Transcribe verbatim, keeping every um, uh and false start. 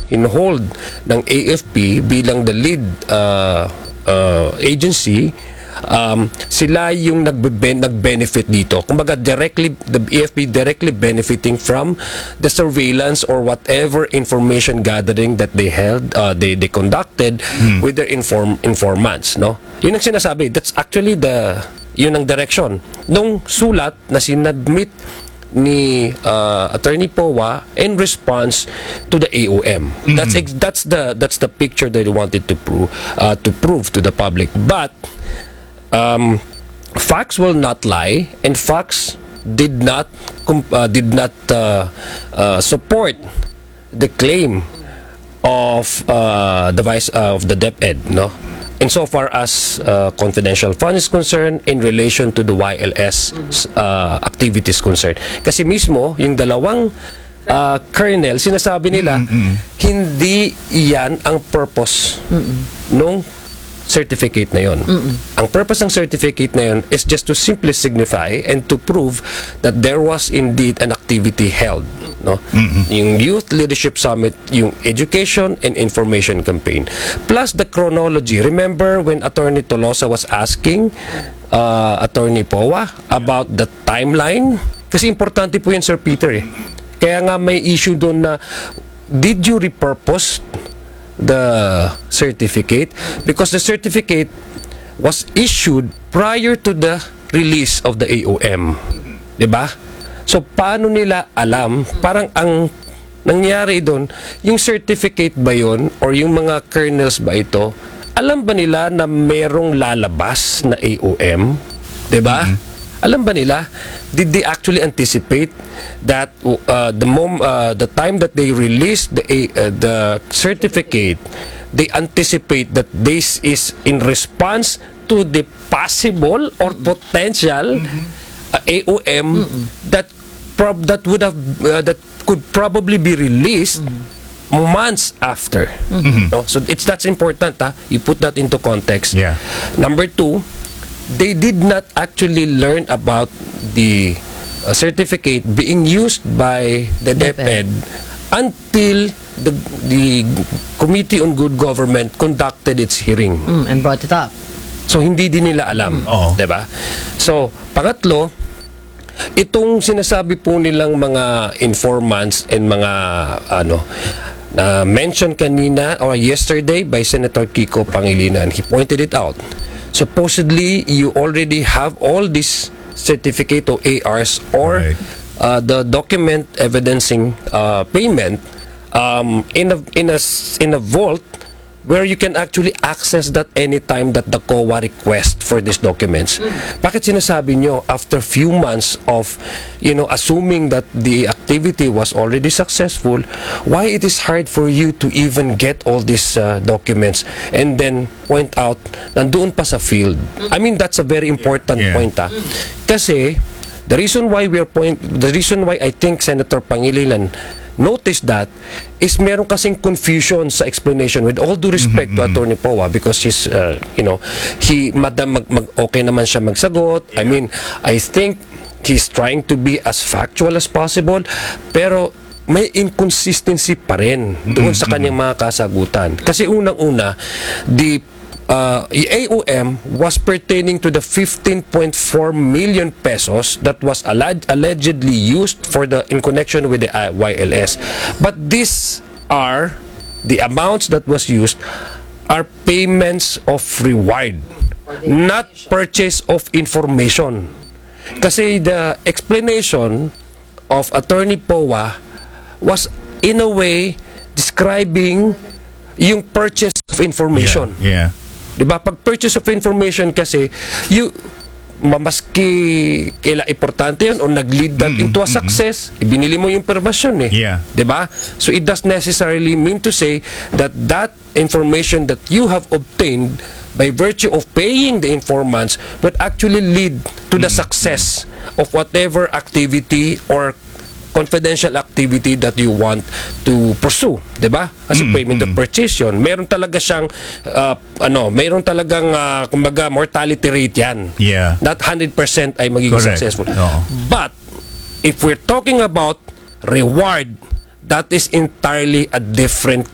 in-hold ng A F P bilang the lead uh, uh, agency, um, sila yung nagbe- nag-benefit dito. Kumbaga, directly, the A F P directly benefiting from the surveillance or whatever information gathering that they held, uh, they, they conducted hmm. with their inform, informants. No? Yun ang sinasabi. That's actually the, yun ang direction. Nung sulat na sinadmit ni uh, Attorney Powa in response to the A O M. Mm-hmm. That's ex- that's the that's the picture that they wanted to prove uh, to prove to the public. But um, facts will not lie, and facts did not uh, did not uh, uh, support the claim of uh, the vice uh, of the DepEd, no? Insofar as uh, confidential fund is concerned in relation to the Y L S uh, activities concerned. Kasi mismo, yung dalawang uh, kernel, sinasabi nila, mm-hmm. hindi yan ang purpose mm-hmm. nung certificate na yon. Mm-hmm. Ang purpose ng certificate na yon is just to simply signify and to prove that there was indeed an activity held. No? Mm-hmm. Yung Youth Leadership Summit, yung education and information campaign. Plus the chronology. Remember when Attorney Tolosa was asking uh, Attorney Powa about the timeline? Kasi importante po yan, Sir Peter. Eh. Kaya nga may issue doon na, did you repurpose the certificate? Because the certificate was issued prior to the release of the A O M. Diba? So, paano nila alam? Parang ang nangyari doon, yung certificate ba yun or yung mga kernels ba ito, alam ba nila na merong lalabas na A O M? Diba? Mm-hmm. Alam ba nila? Did they actually anticipate that uh, the mom, uh, the time that they released the, uh, the certificate, they anticipate that this is in response to the possible or potential mm-hmm. A O M mm-hmm. that prob that would have uh, that could probably be released mm-hmm. months after. Mm-hmm. No? So it's that's important. Ha? You put that into context. Yeah. Number two, they did not actually learn about the uh, certificate being used by the DepEd until the the Committee on Good Government conducted its hearing mm, and brought it up. So hindi din nila alam, mm. 'di ba? So pangatlo, itong sinasabi po nilang mga informants and mga ano na uh, mentioned kanina or yesterday by Senator Kiko Pangilinan, he pointed it out. Supposedly you already have all this certificate or A Rs or right. uh, the document evidencing uh, payment um, in a in a in a vault where you can actually access that anytime that the C O A requests for these documents. Mm. Bakit sinasabi nyo, after few months of, you know, assuming that the activity was already successful, why it is hard for you to even get all these uh, documents and then point out, nandoon pa sa field? I mean, that's a very important yeah. point. Ah. Kasi, the reason why we are point, the reason why I think Senator Pangilinan notice that is meron kasing confusion sa explanation, with all due respect mm-hmm. to Attorney Powa, because he's uh, you know, he madam mag, mag okay naman siya magsagot. Yeah. I mean, I think he's trying to be as factual as possible, pero may inconsistency pa rin doon mm-hmm. sa kanyang mga kasagutan. Kasi unang-una, the Uh, A O M was pertaining to the fifteen point four million pesos that was alleged, allegedly used for the in connection with the uh, Y L S. But these are the amounts that was used are payments of reward, not purchase of information. Kasi the explanation of Attorney Powa was in a way describing yung purchase of information. Yeah. yeah. Diba? Pag purchase of information kasi, you, mamaski kaila importante yun o nag-lead that mm-hmm. into a success, mm-hmm. ibinili mo yung permasyon eh. Yeah. Diba? So it does necessarily mean to say that that information that you have obtained by virtue of paying the informants would actually lead to the mm-hmm. success of whatever activity or confidential activity that you want to pursue, 'di ba? As a payment of purchase yun. Meron talaga siyang uh, ano, meron talagang uh, kumbaga mortality rate 'yan. Yeah. Not one hundred percent ay magiging Correct. successful. No. But if we're talking about reward, that is entirely a different